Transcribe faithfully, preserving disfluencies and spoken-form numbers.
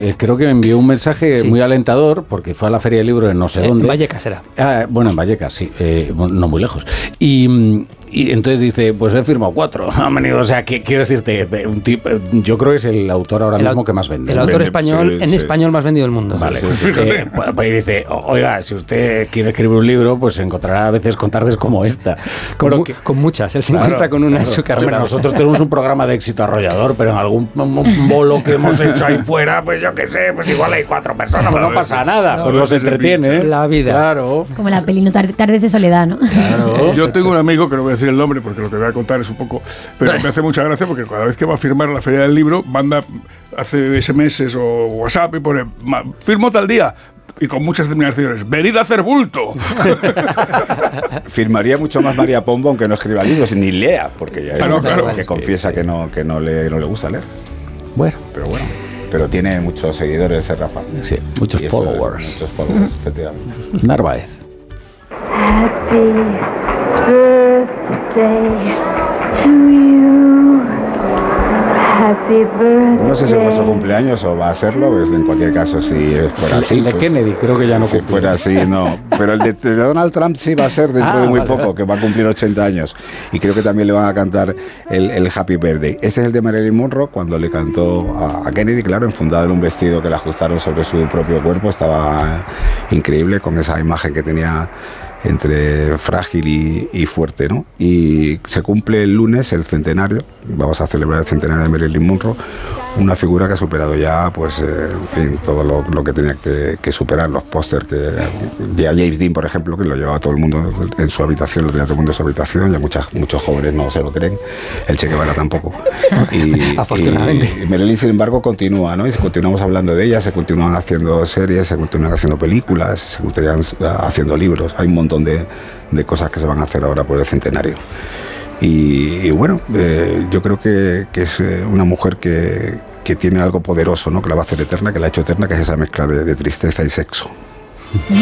Eh, creo que me envió un mensaje Sí. muy alentador, porque fue a la Feria del Libro en no sé Eh, dónde. en Vallecas era. Ah, bueno, en Vallecas, sí, eh, no muy lejos. Y, y entonces dice, pues he firmado cuatro. Han venido, o sea, que, quiero decirte, un tipo, yo creo que es el autor ahora El mismo au- que más vende. El ¿no? autor Vende, español, sí, en sí. español más vendido del mundo. Vale, Sí, pues, sí, fíjate. eh, pues, pues dice, oiga, si usted quiere escribir un libro, pues encontrará a veces con tardes como esta. Con, Bueno, mu- que- con muchas, él se Claro, encuentra con una en claro. su carrera. Hombre, nosotros tenemos un programa de éxito arrollador, pero en algún un bolo que hemos hecho ahí fuera, pues yo qué sé, pues igual hay cuatro personas, pues no pasa nada, No, pues a los veces se entretiene. pincha. La vida. Claro. Como la peli no tar- Tardes de Soledad, ¿no? Claro. Yo tengo un amigo, que no voy a decir el nombre porque lo que voy a contar es un poco, pero me hace mucha gracia porque cada vez que va a firmar a la Feria del Libro, manda, hace ese eme ese o WhatsApp y pone, "Ma- firmo tal día", y con muchas terminaciones, venid a hacer bulto. Firmaría mucho más María Pombo aunque no escriba libros ni lea, porque ya Claro, es claro. que confiesa que no que no le, no le gusta leer. Bueno, Pero bueno, pero tiene muchos seguidores ese Rafa. sí, muchos Y eso es, followers. muchos followers, efectivamente. Narváez. Happy birthday to you. Happy birthday. No sé si es vuestro cumpleaños o va a serlo, pues en cualquier caso, si fuera El, así. el de pues, Kennedy creo que ya no si cumple. fuera así, no. Pero el de, de Donald Trump sí va a ser dentro Ah, de muy vale, poco, vale. que va a cumplir ochenta años. Y creo que también le van a cantar el, el Happy Birthday. Ese es el de Marilyn Monroe cuando le cantó a, a Kennedy, claro, enfundada en un vestido que le ajustaron sobre su propio cuerpo. Estaba increíble con esa imagen que tenía entre frágil y, y fuerte, ¿no? Y se cumple el lunes el centenario, vamos a celebrar el centenario de Marilyn Monroe, una figura que ha superado ya, pues, eh, en fin, todo lo, lo que tenía que, que superar, los pósters que de a James Dean, por ejemplo, que lo llevaba todo el mundo en su habitación, lo tenía todo el mundo en su habitación, ya muchas, muchos jóvenes no se lo creen, el Che Guevara tampoco. Y, Afortunadamente. y Marilyn, sin embargo, continúa, ¿no? Y continuamos hablando de ella, se continúan haciendo series, se continúan haciendo películas, se continúan haciendo libros, hay un montón de, de cosas que se van a hacer ahora por el centenario. Y, y bueno, eh, yo creo que, que es eh, una mujer que, que tiene algo poderoso, ¿no? Que la va a hacer eterna, que la ha hecho eterna, que es esa mezcla de, de tristeza y sexo.